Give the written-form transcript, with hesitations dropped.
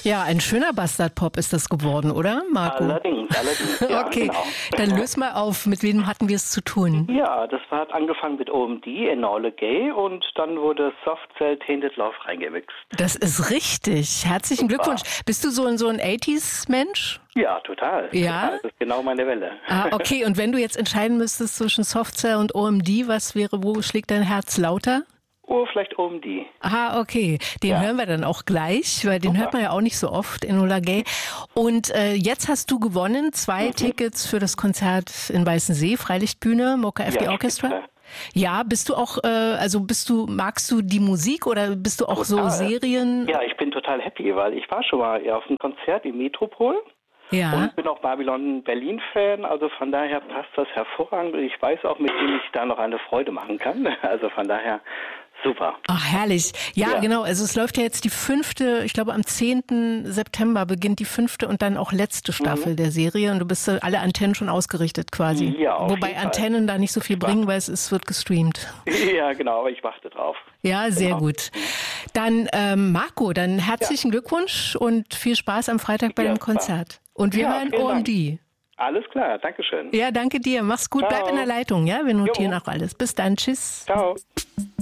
Ja, ein schöner Bastard-Pop ist das geworden, oder, Marco? Allerdings. Ja, okay, genau. dann löse mal auf. Mit wem hatten wir es zu tun? Ja, das hat angefangen mit OMD, Enola Gay, und dann wurde Soft Cell Tainted Love reingemixt. Das ist richtig. Herzlichen Glückwunsch. Bist du so ein 80s-Mensch? Ja, total. Ja? Total. Das ist genau meine Welle. Ah, okay. Und wenn du jetzt entscheiden müsstest zwischen Soft Cell und OMD, wo schlägt dein Herz lauter? Oh, vielleicht OMD. Aha, okay. Den hören wir dann auch gleich, weil den hört man ja auch nicht so oft, Enola Gay. Und jetzt hast du gewonnen 2 Tickets für das Konzert in Weißensee, Freilichtbühne, Mocha FD Orchestra. Bitte. Ja, bist du auch, magst du die Musik oder bist du auch Total. so Serien? Ja, ich bin total happy, weil ich war schon mal auf einem Konzert im Metropol. Ja. Und bin auch Babylon Berlin-Fan, also von daher passt das hervorragend. Ich weiß auch, mit wem ich da noch eine Freude machen kann. Also von daher super. Ach, herrlich. Ja, genau. Also es läuft ja jetzt die 5., ich glaube am 10. September beginnt die 5. und dann auch letzte Staffel der Serie. Und du bist alle Antennen schon ausgerichtet quasi. Ja, auf Wobei jeden Fall. Antennen da nicht so viel bringen, weil es wird gestreamt. Ja, genau, aber ich warte drauf. Ja, sehr gut. Dann Marco, dann herzlichen Glückwunsch und viel Spaß am Freitag bei dem Konzert. Und wir hören OMD. Alles klar, Dankeschön. Ja, danke dir. Mach's gut. Ciao. Bleib in der Leitung, ja? Wir notieren auch alles. Bis dann. Tschüss. Ciao.